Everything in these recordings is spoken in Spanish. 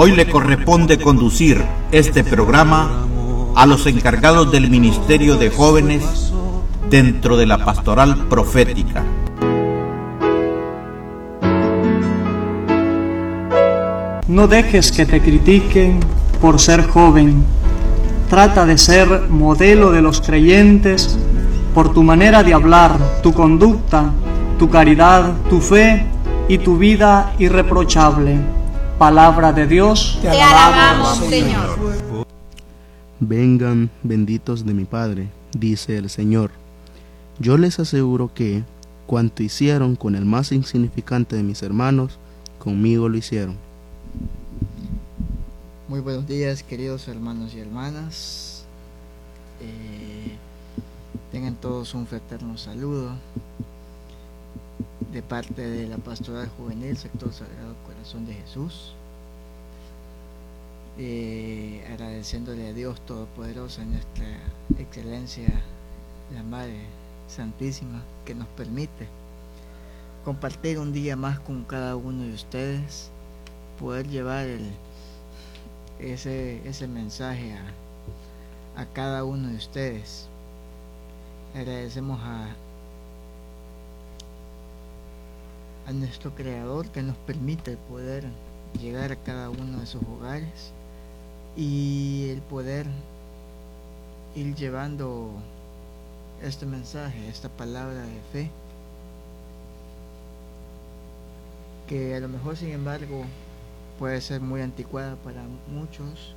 Hoy le corresponde conducir este programa a los encargados del Ministerio de Jóvenes dentro de la Pastoral Profética. No dejes que te critiquen por ser joven. Trata de ser modelo de los creyentes por tu manera de hablar, tu conducta, tu caridad, tu fe y tu vida irreprochable. Palabra de Dios, te alabamos, Señor. Vengan, benditos de mi Padre, dice el Señor. Yo les aseguro que, cuanto hicieron con el más insignificante de mis hermanos, conmigo lo hicieron. Muy buenos días, queridos hermanos y hermanas. Tengan todos un fraterno saludo de parte de la Pastoral Juvenil, Sector Sagrado Corazón de Jesús. Agradeciéndole a Dios Todopoderoso, a nuestra excelencia, la Madre Santísima, que nos permite compartir un día más con cada uno de ustedes, poder llevar ese mensaje a cada uno de ustedes. Agradecemos a nuestro Creador que nos permite poder llegar a cada uno de sus hogares y el poder ir llevando este mensaje, esta palabra de fe, que a lo mejor, sin embargo, puede ser muy anticuada para muchos,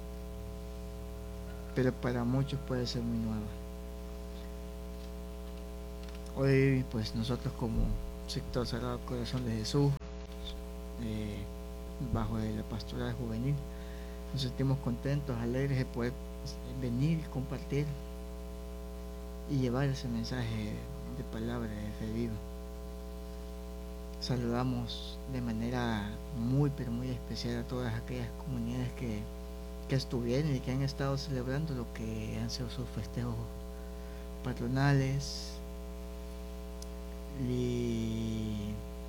pero para muchos puede ser muy nueva. Hoy, pues, nosotros como Sector Sagrado Corazón de Jesús, bajo de la Pastoral Juvenil, nos sentimos contentos, alegres de poder venir, compartir y llevar ese mensaje de palabra de fe viva. Saludamos de manera muy, pero muy especial a todas aquellas comunidades que estuvieron y que han estado celebrando lo que han sido sus festejos patronales y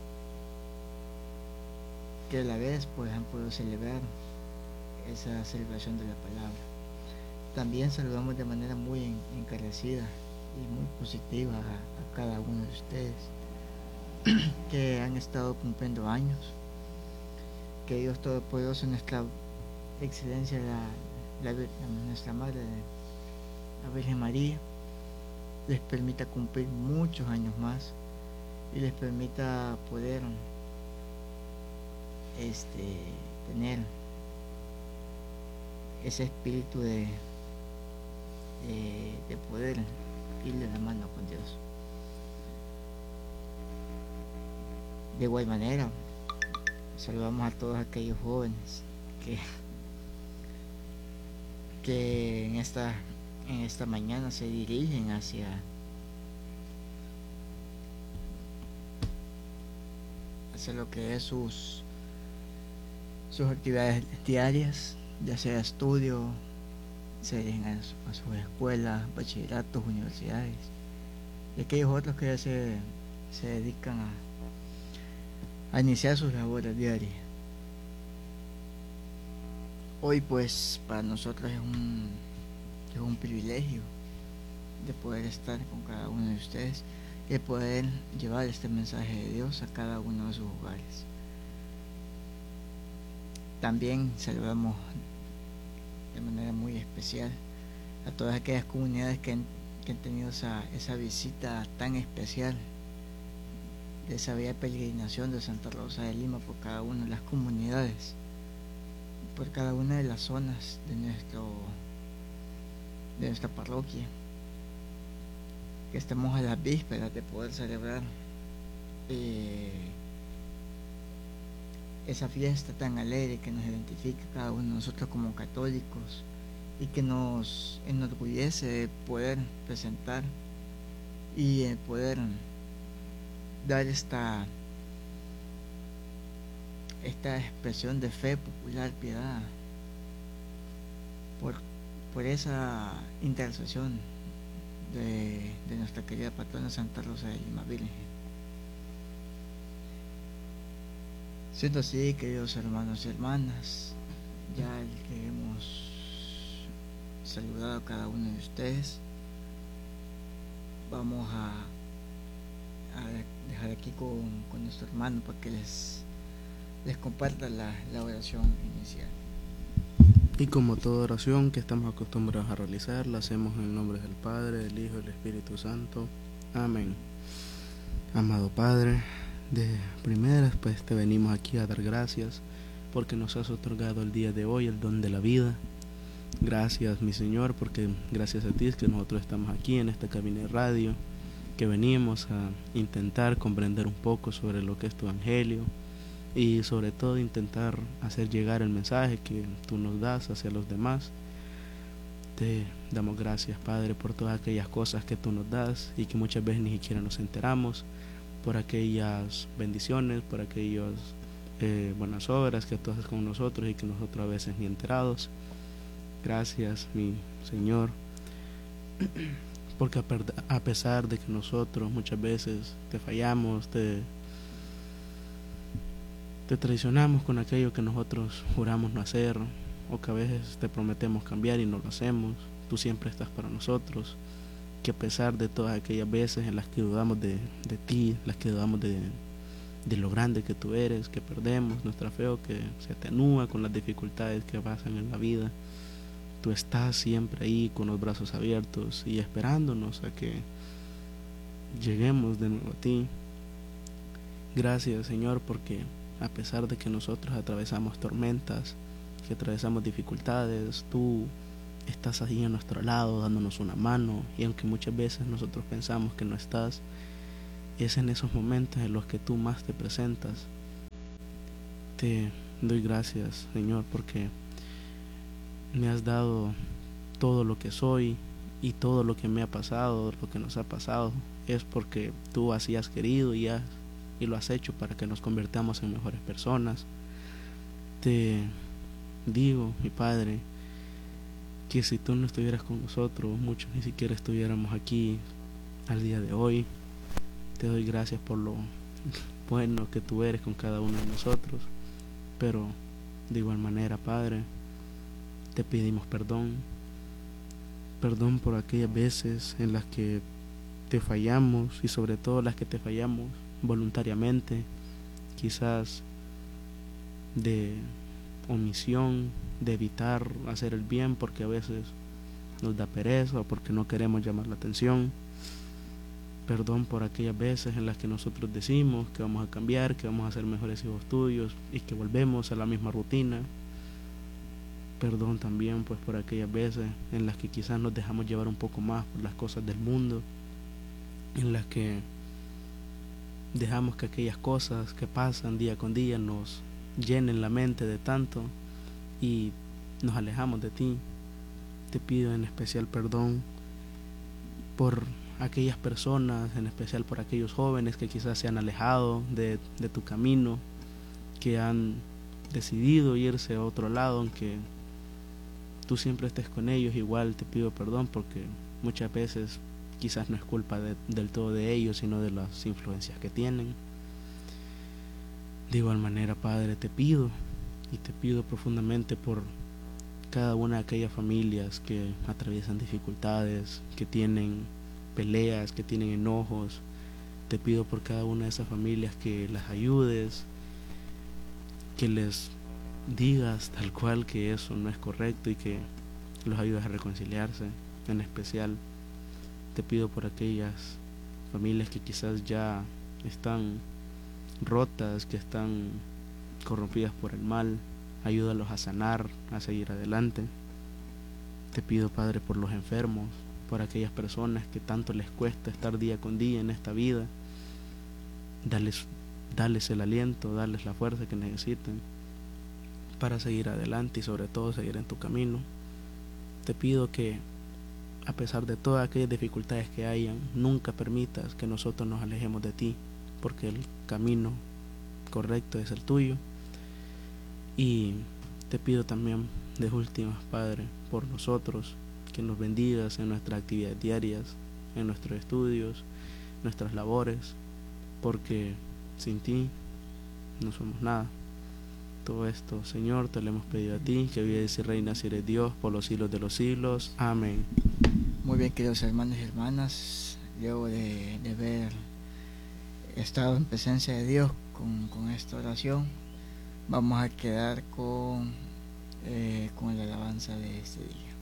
que a la vez pues han podido celebrar esa celebración de la palabra. También saludamos de manera muy encarecida y muy positiva a cada uno de ustedes que han estado cumpliendo años. Que Dios Todopoderoso, nuestra excelencia, nuestra Madre, la Virgen María, les permita cumplir muchos años más y les permita poder tener ese espíritu de poder irle la mano con Dios. De igual manera, saludamos a todos aquellos jóvenes que en esta mañana se dirigen hacia lo que es sus actividades diarias, ya sea estudio, se dirigen a sus escuelas, bachilleratos, universidades, y aquellos otros que ya se dedican a iniciar sus labores diarias. Hoy pues para nosotros es un privilegio de poder estar con cada uno de ustedes y de poder llevar este mensaje de Dios a cada uno de sus hogares. También saludamos de manera muy especial a todas aquellas comunidades que han tenido esa visita tan especial de esa bella peregrinación de Santa Rosa de Lima por cada una de las comunidades, por cada una de las zonas de nuestra parroquia, que estamos a las vísperas de poder celebrar esa fiesta tan alegre que nos identifica cada uno de nosotros como católicos y que nos enorgullece poder presentar y poder dar esta expresión de fe popular, piedad, por esa intercesión de nuestra querida patrona Santa Rosa de Lima Virgen. Siendo así, queridos hermanos y hermanas, Ya que hemos saludado a cada uno de ustedes, vamos a dejar aquí con nuestro hermano para que les comparta la oración inicial. Y como toda oración que estamos acostumbrados a realizar, la hacemos en el nombre del Padre, del Hijo y del Espíritu Santo. Amén. Amado Padre, de primeras pues te venimos aquí a dar gracias porque nos has otorgado el día de hoy el don de la vida. Gracias, mi Señor, porque gracias a ti es que nosotros estamos aquí en esta cabina de radio, que venimos a intentar comprender un poco sobre lo que es tu evangelio y sobre todo intentar hacer llegar el mensaje que tú nos das hacia los demás. Te damos gracias, Padre, por todas aquellas cosas que tú nos das y que muchas veces ni siquiera nos enteramos, por aquellas bendiciones, por aquellas buenas obras que tú haces con nosotros y que nosotros a veces ni enterados. Gracias, mi Señor, porque a pesar de que nosotros muchas veces te fallamos, te traicionamos con aquello que nosotros juramos no hacer, o que a veces te prometemos cambiar y no lo hacemos, tú siempre estás para nosotros, que a pesar de todas aquellas veces en las que dudamos de ti, las que dudamos de lo grande que tú eres, que perdemos nuestra fe o que se atenúa con las dificultades que pasan en la vida, tú estás siempre ahí con los brazos abiertos y esperándonos a que lleguemos de nuevo a ti. Gracias, Señor, porque a pesar de que nosotros atravesamos tormentas, que atravesamos dificultades, tú estás ahí a nuestro lado dándonos una mano, y aunque muchas veces nosotros pensamos que no estás, es en esos momentos en los que tú más te presentas. Te doy gracias, Señor, porque me has dado todo lo que soy y todo lo que me ha pasado, lo que nos ha pasado, es porque tú así has querido y lo has hecho para que nos convirtamos en mejores personas. Te digo, mi Padre, que si tú no estuvieras con nosotros, muchos ni siquiera estuviéramos aquí al día de hoy. Te doy gracias por lo bueno que tú eres con cada uno de nosotros, pero de igual manera, Padre, te pedimos perdón por aquellas veces en las que te fallamos, y sobre todo las que te fallamos voluntariamente, quizás de omisión, de evitar hacer el bien porque a veces nos da pereza o porque no queremos llamar la atención. Perdón por aquellas veces en las que nosotros decimos que vamos a cambiar, que vamos a ser mejores hijos tuyos y que volvemos a la misma rutina. Perdón también pues por aquellas veces en las que quizás nos dejamos llevar un poco más por las cosas del mundo, en las que dejamos que aquellas cosas que pasan día con día nos llenen la mente de tanto y nos alejamos de ti. Te pido en especial perdón por aquellas personas, en especial por aquellos jóvenes que quizás se han alejado de tu camino, que han decidido irse a otro lado, aunque tú siempre estés con ellos. Igual te pido perdón porque muchas veces quizás no es culpa del todo de ellos, sino de las influencias que tienen. De igual manera, Padre, te pido profundamente por cada una de aquellas familias que atraviesan dificultades, que tienen peleas, que tienen enojos. Te pido por cada una de esas familias que las ayudes, que les digas tal cual que eso no es correcto y que los ayudes a reconciliarse. En especial te pido por aquellas familias que quizás ya están rotas, que están corrompidas por el mal. Ayúdalos a sanar, a seguir adelante. Te pido, Padre, por los enfermos, por aquellas personas que tanto les cuesta estar día con día en esta vida. Dales el aliento, dales la fuerza que necesitan para seguir adelante y sobre todo seguir en tu camino. Te pido que a pesar de todas aquellas dificultades que hayan, nunca permitas que nosotros nos alejemos de ti, porque el camino correcto es el tuyo. Y te pido también de últimas, Padre, por nosotros, que nos bendigas en nuestras actividades diarias, en nuestros estudios, nuestras labores, porque sin ti no somos nada. Todo esto, Señor, te lo hemos pedido a ti, que vives y reinas y eres Dios por los siglos de los siglos. Amén. Muy bien, queridos hermanos y hermanas, luego de haber estado en presencia de Dios con esta oración, vamos a quedar con la alabanza de este día.